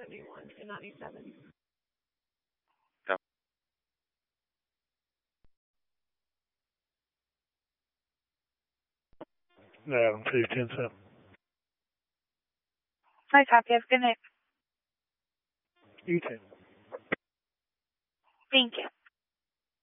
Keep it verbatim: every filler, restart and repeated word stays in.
seventy-one and ninety-seven. Yeah. No, two ten seven. Hi, copy. Have a good night. You too. Thank you.